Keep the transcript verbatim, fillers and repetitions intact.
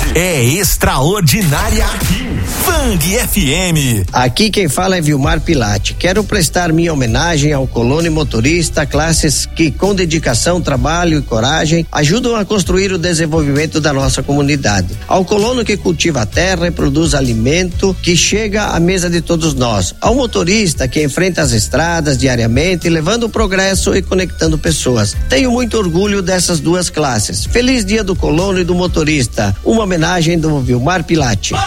é extraordinária aqui. Fang F M. Aqui quem fala é Vilmar Pilate. Quero prestar minha homenagem ao colono e motorista, classes que com dedicação, trabalho e coragem ajudam a construir o desenvolvimento da nossa comunidade. Ao colono que cultiva a terra e produz alimento que chega à mesa de todos nós. Ao motorista que enfrenta as estradas diariamente, levando o progresso e conectando pessoas. Tenho muito orgulho dessas duas classes. Feliz Dia do Colono e do Motorista. Uma homenagem do Vilmar Pilate.